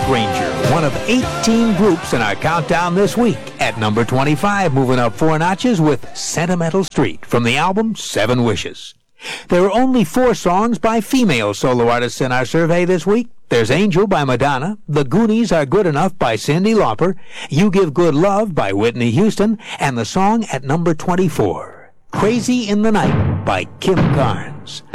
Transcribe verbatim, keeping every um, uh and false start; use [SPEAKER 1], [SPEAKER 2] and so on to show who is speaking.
[SPEAKER 1] Ranger, one of eighteen groups in our countdown this week. At number twenty-five, moving up four notches with Sentimental Street from the album Seven Wishes. There are only four songs by female solo artists in our survey this week. There's Angel by Madonna, The Goonies Are Good Enough by Cyndi Lauper, You Give Good Love by Whitney Houston, and the song at number twenty-four, Crazy in the Night by Kim Carnes.